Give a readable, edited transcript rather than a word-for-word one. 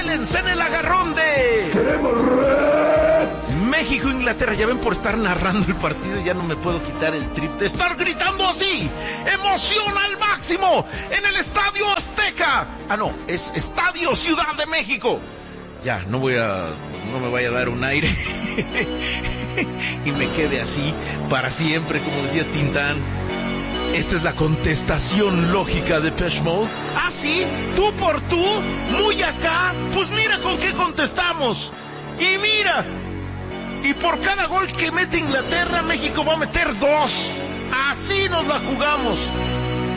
Revélense en el agarrón de... ¡Queremos red! México-Inglaterra. Ya ven, por estar narrando el partido ya no me puedo quitar el trip de estar gritando así. ¡Emoción al máximo! En el Estadio Azteca. No, es Estadio Ciudad de México. Ya, no me vaya a dar un aire y me quede así para siempre, como decía Tintán. Esta es la contestación lógica de Depeche Mode. Ah, sí, tú por tú, muy acá. Pues mira con qué contestamos. Y mira, y por cada gol que mete Inglaterra, México va a meter 2. Así nos la jugamos.